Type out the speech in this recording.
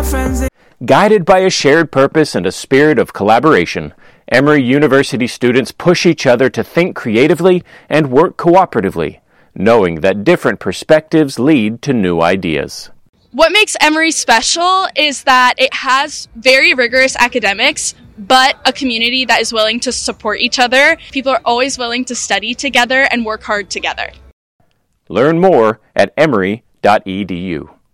our friends. Guided by a shared purpose and a spirit of collaboration, Emory University students push each other to think creatively and work cooperatively, knowing that different perspectives lead to new ideas. What makes Emory special is that it has very rigorous academics, but a community that is willing to support each other. People are always willing to study together and work hard together. Learn more at emory.edu.